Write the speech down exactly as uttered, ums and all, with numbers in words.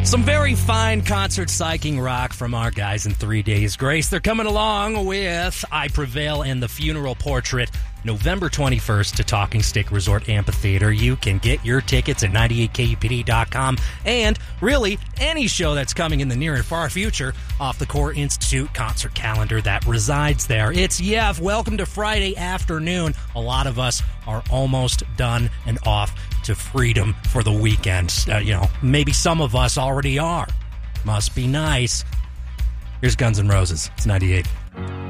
Some very fine concert psyching rock from our guys in Three Days Grace. They're coming along with I Prevail and the Funeral Portrait November twenty-first to Talking Stick Resort Amphitheater. You can get your tickets at ninety-eight K U P D dot com and really any show that's coming in the near and far future off the Core Institute concert calendar that resides there. It's Yev. Welcome to Friday afternoon. A lot of us are almost done and off to freedom for the weekend. Uh, you know, maybe some of us already are. Must be nice. Here's Guns N' Roses. It's ninety-eight.